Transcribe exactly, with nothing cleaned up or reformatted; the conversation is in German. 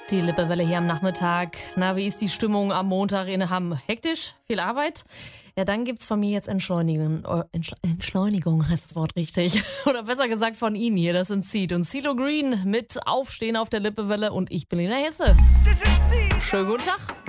Die Lippewelle hier am Nachmittag. Na, wie ist die Stimmung am Montag in Hamm? Hektisch? Viel Arbeit? Ja, dann gibt's von mir jetzt Entschleunigung. Oh, Entschle- Entschleunigung heißt das Wort richtig. Oder besser gesagt von Ihnen hier. Das sind Seed und CeeLo Green mit Aufstehen auf der Lippewelle. Und ich bin Lena Hesse. Schönen guten Tag.